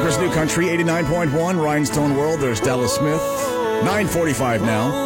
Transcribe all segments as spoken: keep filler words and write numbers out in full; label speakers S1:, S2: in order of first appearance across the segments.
S1: Skipper's New Country, eighty-nine point one, Rhinestone World. There's Dallas Smith. nine forty-five now.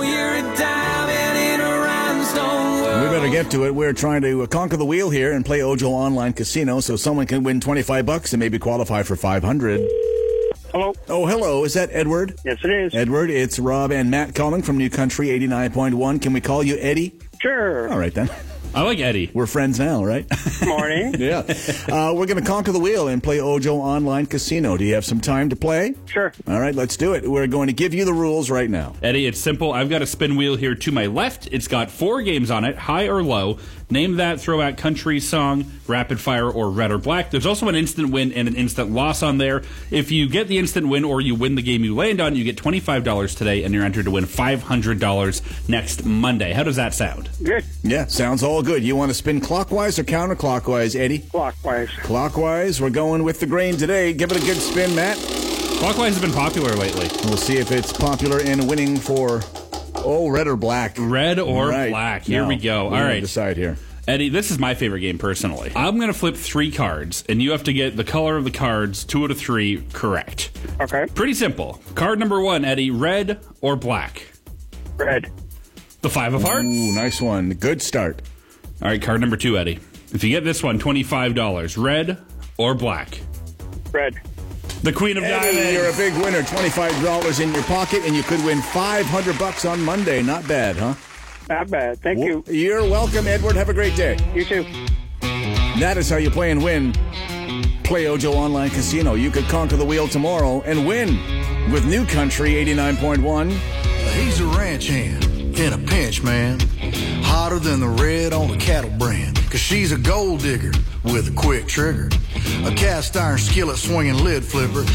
S1: We better get to it. We're trying to conquer the wheel here and play Ojo Online Casino so someone can win twenty-five bucks and maybe qualify for five hundred.
S2: Hello.
S1: Oh, hello. Is that Edward?
S2: Yes, it is.
S1: Edward, it's Rob and Matt calling from New Country, eighty-nine point one. Can we call you Eddie?
S2: Sure.
S1: All right, then.
S3: I like Eddie.
S1: We're friends now, right?
S2: Morning.
S1: Yeah. Uh, we're going to conquer the wheel and play Ojo Online Casino. Do you have some time to play?
S2: Sure.
S1: All right, let's do it. We're going to give you the rules right now.
S3: Eddie, it's simple. I've got a spin wheel here to my left. It's got four games on it, high or low. Name that, throw out country, song, rapid fire, or red or black. There's also an instant win and an instant loss on there. If you get the instant win or you win the game you land on, you get twenty-five dollars today, and you're entered to win five hundred dollars next Monday. How does that sound?
S2: Good.
S1: Yeah, sounds all good. You want to spin clockwise or counterclockwise, Eddie?
S2: Clockwise.
S1: Clockwise. We're going with the grain today. Give it a good spin, Matt.
S3: Clockwise has been popular lately.
S1: We'll see if it's popular in winning for, oh, red or black.
S3: Red or
S1: Right.
S3: black. Here
S1: Now,
S3: we go.
S1: we're
S3: All
S1: gonna
S3: right.
S1: decide here.
S3: Eddie, this is my favorite game personally. I'm going to flip three cards, and you have to get the color of the cards, two out of three, correct.
S2: Okay.
S3: Pretty simple. Card number one, Eddie, red or black?
S2: Red.
S3: The five of hearts.
S1: Ooh, nice one. Good start.
S3: All right, card number two, Eddie. If you get this one, twenty-five dollars. Red or black?
S2: Red.
S3: The Queen of
S1: Eddie,
S3: Diamonds.
S1: you're a big winner. twenty-five dollars in your pocket, and you could win five hundred bucks on Monday. Not bad, huh?
S2: Not bad. Thank you.
S1: You're welcome, Edward. Have a great day.
S2: You too.
S1: That is how you play and win. Play Ojo Online Casino. You could conquer the wheel tomorrow and win with New Country eighty-nine point one.
S4: He's a ranch hand in a pinch, man. Hotter than the red on a cattle brand. Cause she's a gold digger with a quick trigger. A cast iron skillet swinging lid flipper.